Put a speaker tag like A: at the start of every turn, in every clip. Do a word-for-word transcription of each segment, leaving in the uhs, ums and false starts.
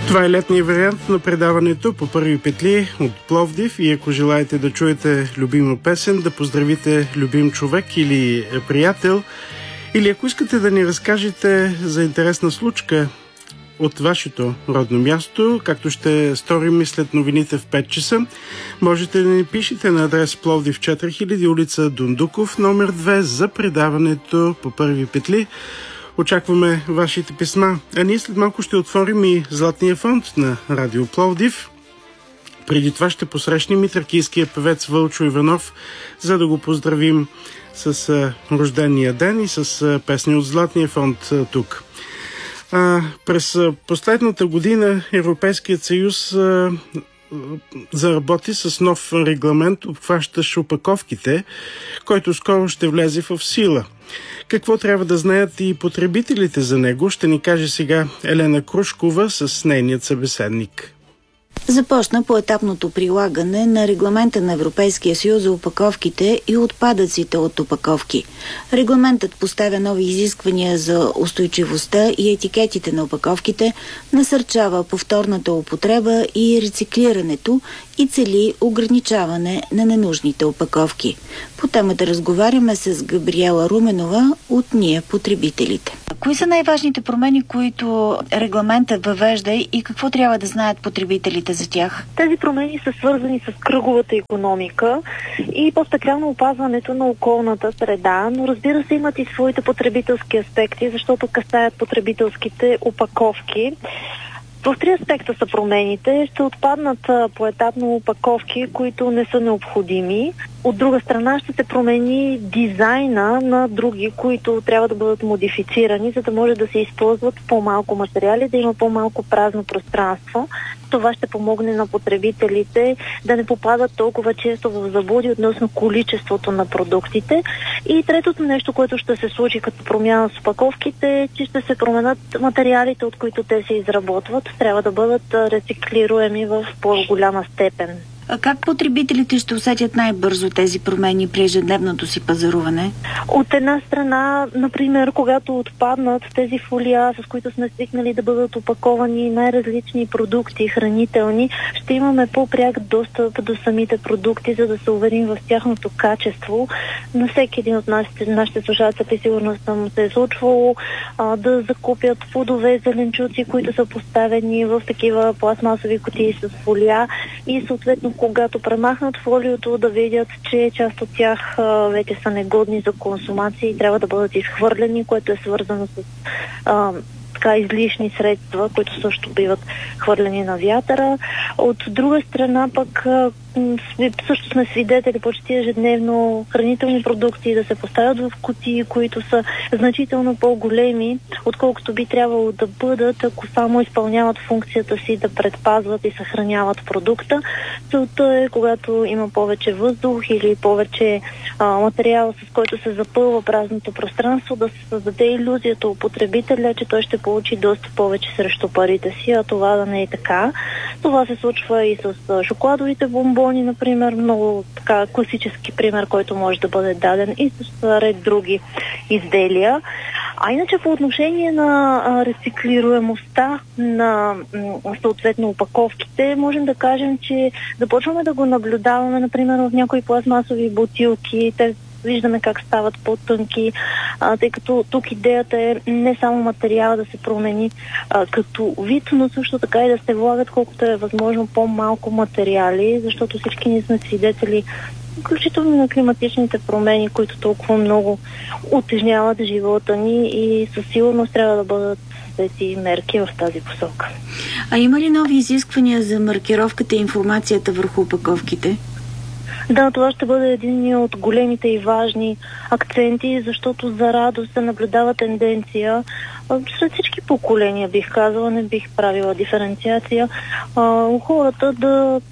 A: Това е летният вариант на предаването по първи петли от Пловдив и ако желаете да чуете любима песен, да поздравите любим човек или приятел, или ако искате да ни разкажете за интересна случка от вашето родно място, както ще сторим и след новините в пет часа, можете да ни пишете на адрес Пловдив четири хиляди, улица Дундуков, номер две за предаването по първи петли. Очакваме вашите писма. А ние след малко ще отворим и Златния фонд на Радио Пловдив. Преди това ще посрещнем и тракийския певец Вълчо Иванов, за да го поздравим с а, рождения ден и с а, песни от Златния фонд а, тук. А, през а, последната година Европейският съюз а, заработи с нов регламент, обхващащ опаковките, който скоро ще влезе в сила. Какво трябва да знаят и потребителите за него, ще ни каже сега Елена Крушкова с нейният събеседник.
B: Започна поетапното прилагане на регламента на Европейския съюз за опаковките и отпадъците от опаковки. Регламентът поставя нови изисквания за устойчивостта и етикетите на опаковките, насърчава повторната употреба и рециклирането и цели ограничаване на ненужните опаковки. По темата разговаряме с Габриела Руменова от Ние потребителите. Кои са най-важните промени, които регламентът въвежда и какво трябва да знаят потребителите за тях?
C: Тези промени са свързани с кръговата икономика и по-специално опазването на околната среда, но разбира се имат и своите потребителски аспекти, защото касаят потребителските опаковки. В три аспекта са промените. Ще отпаднат поетапно опаковки, които не са необходими. От друга страна ще се промени дизайна на други, които трябва да бъдат модифицирани, за да може да се използват по-малко материали, да има по-малко празно пространство. Това ще помогне на потребителите да не попадат толкова често в заблуди относно количеството на продуктите. И третото нещо, което ще се случи като промяна с опаковките, е, че ще се променят материалите, от които те се изработват. Трябва да бъдат рециклируеми в по-голяма степен.
B: А как потребителите ще усетят най-бързо тези промени при ежедневното си пазаруване?
C: От една страна, например, когато отпаднат тези фолия, с които сме свикнали да бъдат опаковани най-различни продукти, хранителни, ще имаме по-пряк достъп до самите продукти, за да се уверим в тяхното качество. На всеки един от нашите, нашите слушатели сигурно съм се е случвало а, да закупят плодове, зеленчуци, които са поставени в такива пластмасови кутии с фолия и съответно когато премахнат фолиото, да видят, че част от тях а, вече са негодни за консумация и трябва да бъдат изхвърлени, което е свързано с а, така излишни средства, които също биват хвърлени на вятъра. От друга страна пък а, също сме свидетели почти ежедневно хранителни продукти да се поставят в кутии, които са значително по-големи, отколкото би трябвало да бъдат, ако само изпълняват функцията си да предпазват и съхраняват продукта. Целта е, когато има повече въздух или повече а, материал, с който се запълва празното пространство, да се създаде илюзията у потребителя, че той ще получи доста повече срещу парите си, а това да не е така. Това се случва и с шоколадовите бомбони, например, много така класически пример, който може да бъде даден и с ред други изделия. А иначе по отношение на а, рециклируемостта на м, съответно опаковките, можем да кажем, че започваме да го наблюдаваме, например, в някои пластмасови бутилки. Те виждаме как стават по-тънки, а, тъй като тук идеята е не само материала да се промени а, като вид, но също така и да се влагат колкото е възможно по-малко материали, защото всички ние сме свидетели, включително на климатичните промени, които толкова много утежняват живота ни и със сигурност трябва да бъдат тези мерки в тази посока.
B: А има ли нови изисквания за маркировката и информацията върху опаковките?
C: Да, това ще бъде един от големите и важни акценти, защото за радост се наблюдава тенденция сред всички поколения, бих казала, не бих правила диференциация, а, хората да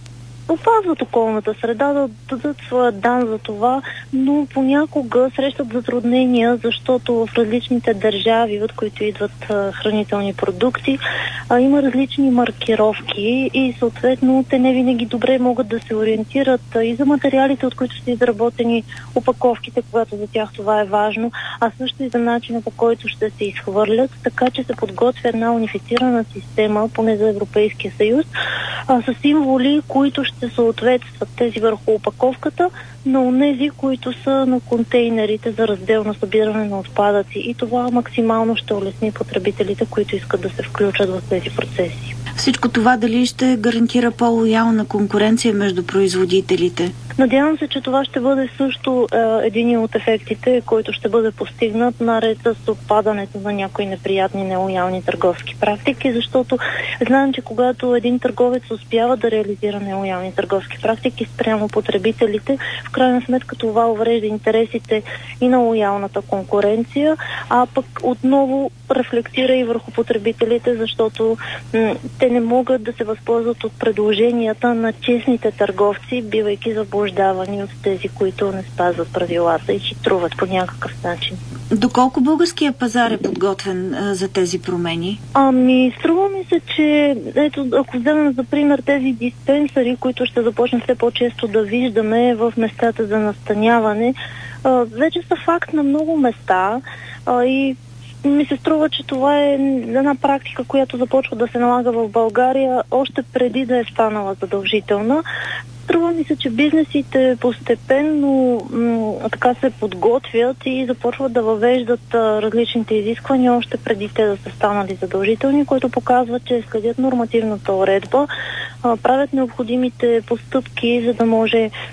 C: опазват околната среда, да дадат своя дан за това, но понякога срещат затруднения, защото в различните държави, от които идват а, хранителни продукти, а, има различни маркировки и съответно те не винаги добре могат да се ориентират а, и за материалите, от които са изработени опаковките, когато за тях това е важно, а също и за начина, по който ще се изхвърлят, така че се подготвя една унифицирана система, поне за Европейския съюз, а, с символи, които ще съответстват тези върху опаковката на онези, които са на контейнерите за разделно събиране на отпадъци. И това максимално ще улесни потребителите, които искат да се включат в тези процеси.
B: Всичко това дали ще гарантира по-лоялна конкуренция между производителите?
C: Надявам се, че това ще бъде също е, един от ефектите, който ще бъде постигнат наред с отпадането на някои неприятни, нелоялни търговски практики, защото знаем, че когато един търговец успява да реализира нелоялни търговски практики спрямо потребителите, в крайна сметка това уврежда интересите и на лоялната конкуренция, а пък отново рефлектира и върху потребителите, защото м- те не могат да се възползват от предложенията на честните търговци, бивайки заблуждавани от тези, които не спазват правилата и хитруват по някакъв начин.
B: Доколко българският пазар е подготвен а, за тези промени?
C: Ами, струва ми се, че ето, ако вземем за пример тези диспенсъри, които ще започнем все по-често да виждаме в местата за настаняване, а, вече са факт на много места а, и ми се струва, че това е една практика, която започва да се налага в България още преди да е станала задължителна. Струва ми се, че бизнесите постепенно м- така се подготвят и започват да въвеждат а, различните изисквания още преди те да са станали задължителни, което показва, че следят нормативната уредба, а, правят необходимите постъпки, за да може